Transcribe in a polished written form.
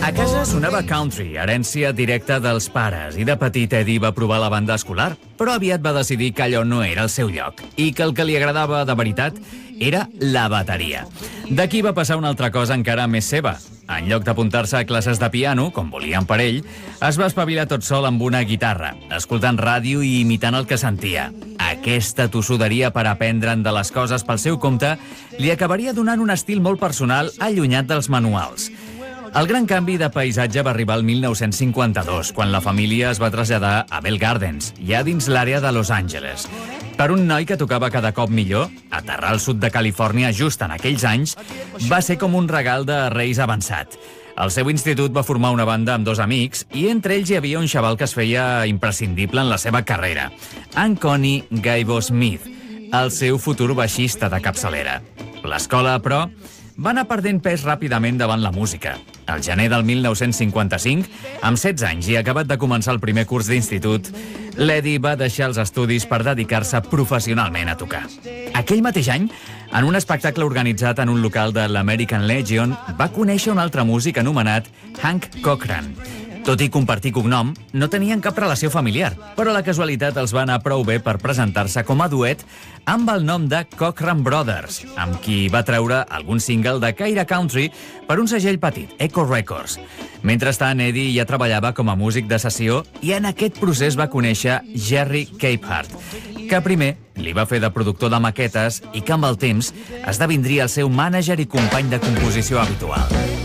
A casa sonava country, herència directa dels pares, i de petit Eddie va provar la banda escolar, però aviat va decidir que allò no era el seu lloc, i que el que li agradava de veritat era la bateria. D'aquí va passar una altra cosa encara més seva. En lloc d'apuntar-se a classes de piano, com volien per ell, es va espavilar tot sol amb una guitarra, escoltant ràdio i imitant el que sentia. Aquesta tossuderia per aprendre'n de les coses pel seu compte li acabaria donant un estil molt personal allunyat dels manuals. El gran canvi de paisatge va arribar el 1952, quan la família es va traslladar a Bell Gardens, ja dins l'àrea de Los Angeles. Per un noi que tocava cada cop millor, aterrar al sud de Califòrnia just en aquells anys va ser com un regal de Reis avançat. Al seu institut va formar una banda amb dos amics i entre ells hi havia un xaval que es feia imprescindible en la seva carrera, Anconi Gaibo Smith, el seu futur baixista de capçalera. L'escola, però, va anar perdent pes ràpidament davant la música. Al gener del 1955, amb 16 anys i acabat de començar el primer curs d'institut, l'Eddie va deixar els estudis per dedicar-se professionalment a tocar. Aquell mateix any, en un espectacle organitzat en un local de l'American Legion, va conèixer un altre músic anomenat Hank Cochran. Tot i compartir cognom, no tenien cap relació familiar, però la casualitat els va anar prou bé per presentar-se com a duet amb el nom de Cochran Brothers, amb qui va treure algun single de Caire Country per un segell petit, Echo Records. Mentrestant, Eddie ja treballava com a músic de sessió i en aquest procés va conèixer Jerry Capehart, que primer li va fer de productor de maquetes i que amb el temps esdevindria el seu mànager i company de composició habitual.